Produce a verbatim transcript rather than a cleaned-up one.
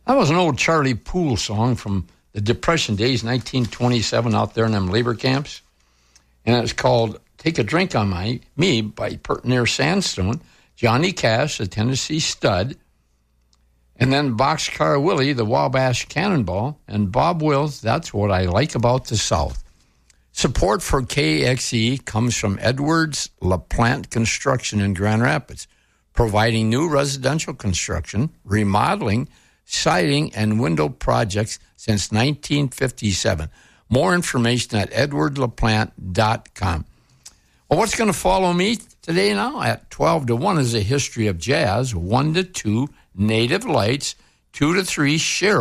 That was an old Charlie Poole song from the Depression days, nineteen twenty-seven, out there in them labor camps. And it was called Take a Drink on My Me by Near Sandstone, Johnny Cash, the Tennessee Stud, and then Boxcar Willie, the Wabash Cannonball, and Bob Wills, That's What I Like About the South. Support for K X E comes from Edwards LaPlante Construction in Grand Rapids, providing new residential construction, remodeling, siding, and window projects since nineteen fifty-seven. More information at edward laplante dot com. Well, what's going to follow me today now? At twelve to one is a history of jazz, one to two, Native Lights, two to three, Cheryl.